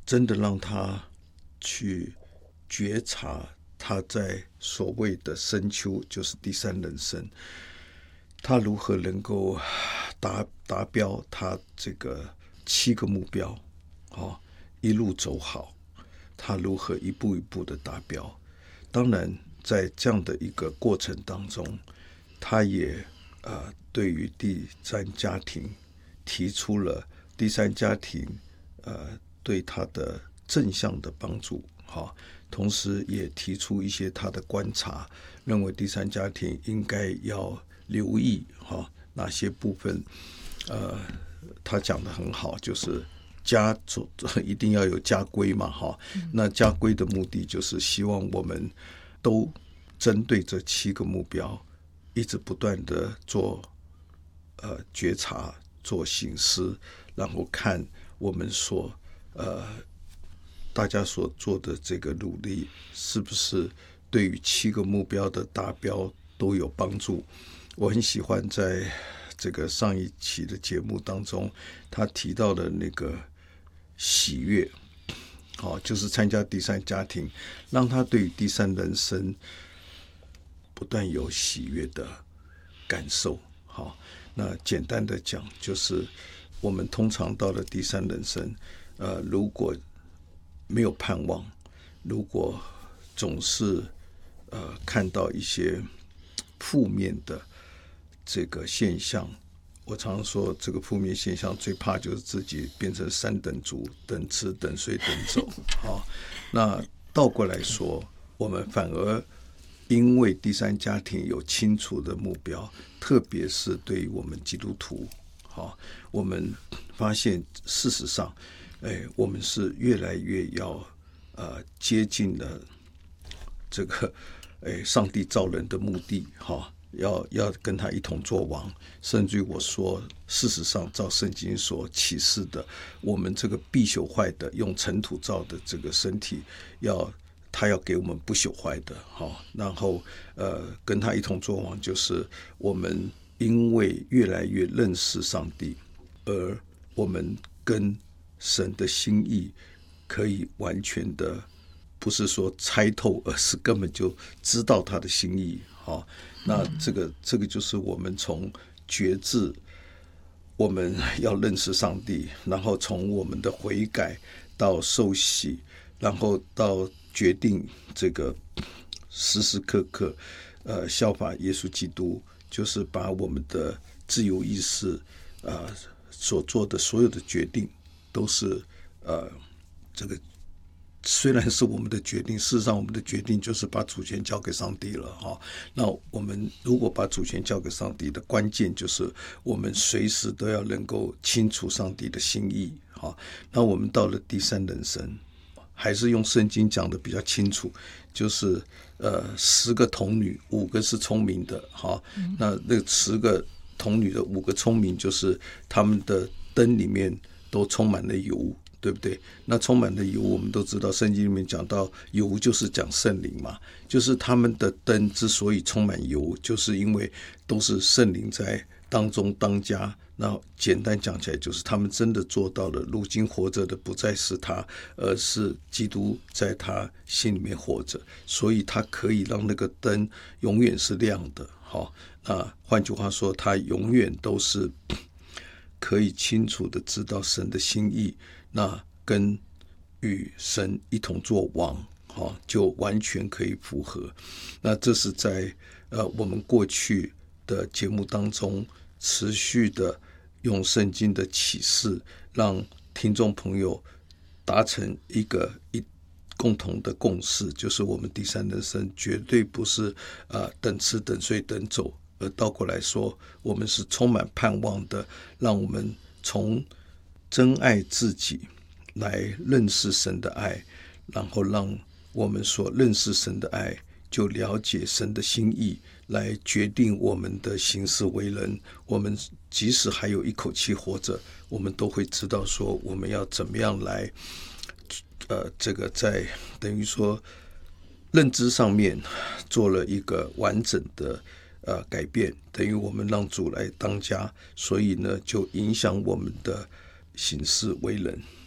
真的让他去觉察他在所谓的深秋，就是第三人生，他如何能够达标他这个7个目标，一路走好，他如何一步一步的达标。当然在这样的一个过程当中，他也对于第三家庭提出了第三家庭对他的正向的帮助，同时也提出一些他的观察，认为第三家庭应该要留意哪些部分。他讲得很好，就是一定要有家规嘛，那家规的目的就是希望我们都针对这7个目标一直不断的做觉察，做省思，然后看我们大家所做的这个努力是不是对于7个目标的达标都有帮助。我很喜欢在这个上一期的节目当中，他提到的那个喜悦，就是参加第三家庭，让他对于第三人生不断有喜悦的感受。那简单的讲，就是我们通常到了第三人生，如果没有盼望，如果总是看到一些负面的这个现象，我常说这个负面现象最怕就是自己变成3等族，等吃等睡等走。那倒过来说，我们反而因为第三家庭有清楚的目标，特别是对于我们基督徒，我们发现事实上我们是越来越要接近了这个上帝造人的目的，要跟他一同作王。甚至于我说，事实上照圣经所启示的，我们这个必朽坏的用尘土造的这个身体，他要给我们不朽坏的，然后跟他一同作王，就是我们因为越来越认识上帝，而我们跟神的心意可以完全的不是说猜透，而是根本就知道他的心意。那这个就是我们从觉知，我们要认识上帝，然后从我们的悔改到受洗，然后到决定这个时时刻刻效法耶稣基督，就是把我们的自由意识所做的所有的决定都是这个虽然是我们的决定，事实上我们的决定就是把主权交给上帝了。那我们如果把主权交给上帝的关键，就是我们随时都要能够清楚上帝的心意。那我们到了第三人生，还是用圣经讲的比较清楚，就是10个童女5个是聪明的。那10个童女的5个聪明，就是他们的灯里面都充满了油，对不对？那充满了油，我们都知道圣经里面讲到油就是讲圣灵嘛，就是他们的灯之所以充满油，就是因为都是圣灵在当中当家。那简单讲起来，就是他们真的做到了，如今活着的不再是他，而是基督在他心里面活着，所以他可以让那个灯永远是亮的。那换句话说，他永远都是可以清楚的知道神的心意，那跟与神一同作王，就完全可以符合。那这是在我们过去的节目当中持续的用圣经的启示，让听众朋友达成一共同的共识，就是我们第三人生绝对不是等吃等睡等走，而倒过来说，我们是充满盼望的，让我们从真爱自己来认识神的爱，然后让我们所认识神的爱就了解神的心意，来决定我们的行事为人。我们即使还有一口气活着，我们都会知道说我们要怎么样来这个在等于说认知上面做了一个完整的改变，等于我们让主来当家，所以呢就影响我们的行事为人。